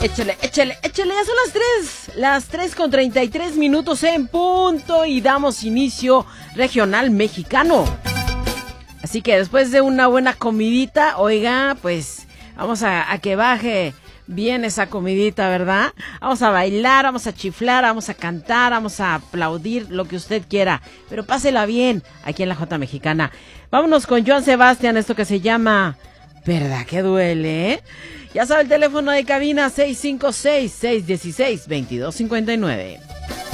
Échale, échale, échale, ya son las 3:33 en punto y damos inicio regional mexicano. Así que después de una buena comidita, oiga, pues vamos a que baje bien esa comidita, ¿verdad? Vamos a bailar, vamos a chiflar, vamos a cantar, vamos a aplaudir, lo que usted quiera, pero pásela bien aquí en la Jota Mexicana. Vámonos con Joan Sebastián, esto que se llama ¿Verdad que duele? ¿Eh? Ya sabe el teléfono de cabina 656-616-2259.